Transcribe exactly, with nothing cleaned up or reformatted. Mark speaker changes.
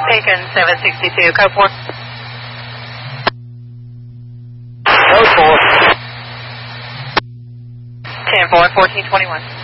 Speaker 1: Taken seven sixty-two, code four.
Speaker 2: Code four.
Speaker 1: ten four, fourteen twenty-one.